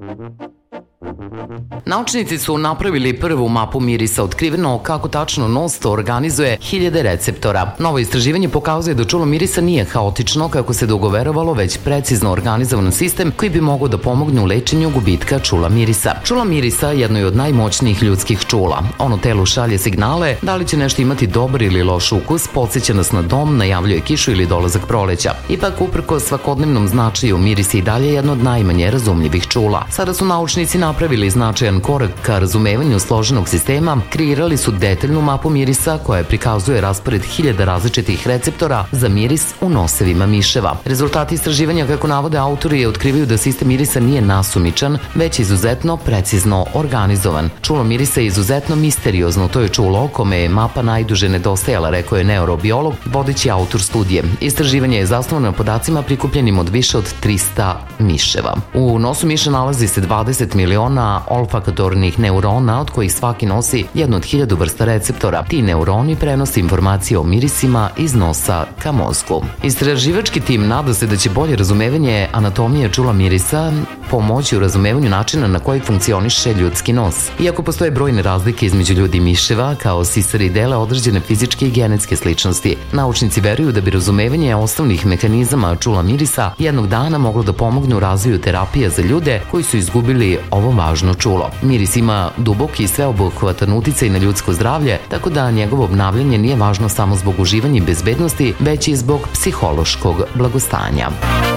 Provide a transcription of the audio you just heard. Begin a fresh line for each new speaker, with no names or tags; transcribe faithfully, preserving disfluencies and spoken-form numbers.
Naučnici su napravili prvu mapu mirisa, otkriveno kako tačno nos organizuje hiljade receptora. Novo istraživanje pokazuje da čulo mirisa nije haotično kako se dogoverovalo, već precizno organizovan sistem koji bi mogao da pomogne u lečenju gubitka čula mirisa. Čula mirisa jedno je od najmoćnijih ljudskih čula. Ono telu šalje signale da li će nešto imati dobar ili loš ukus, podsjeća nas na dom, najavljuje kišu ili dolazak proleća. Ipak, uprko svakodnevnom značaju, miris je i dalje jedno od najmanje razumljivih čula. Sada su naučnici napravili značajan korak ka razumevanju složenog sistema, kreirali su detaljnu mapu mirisa koja prikazuje raspored hiljada različitih receptora za miris u nosevima miševa. Rezultati istraživanja, kako navode autori, otkrivaju da sistem mirisa nije nasumičan, već izuzetno precizno organizovan. Čulo mirisa je izuzetno misteriozno, to je čulo kome je mapa najduže nedostajala, rekao je neurobiolog, vodeći autor studije. Istraživanje je zasnovano na podacima prikupljenim od više od trista miševa. U nosu miša nalazi se dvadeset miliona olfakatornih neurona, od kojih svaki nosi jednu od hiljadu vrsta receptora. Ti neuroni prenose informacije o mirisima iz nosa ka mozgu. Istraživački tim nada se da će bolje razumevanje anatomije čula mirisa pomoći u razumevanju načina na koji funkcioniše ljudski nos. Iako postoje brojne razlike između ljudi i miševa, kao sisari dele određene fizičke i genetske sličnosti, naučnici veruju da bi razumevanje osnovnih mehanizama čula mirisa jednog dana moglo da pomogne u razvoju terapija za ljude koji su izgubili ovo važno čulo. Miris ima duboki i sveobuhvatan uticaj na ljudsko zdravlje, tako da njegovo obnavljanje nije važno samo zbog uživanja i bezbednosti, već i zbog psihološkog blagostanja.